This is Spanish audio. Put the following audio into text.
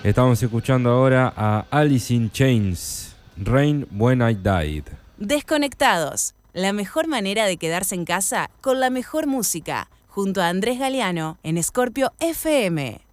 Estamos escuchando ahora a Alice in Chains, Rain When I Died. Desconectados, la mejor manera de quedarse en casa con la mejor música, junto a Andrés Galeano en Scorpio FM.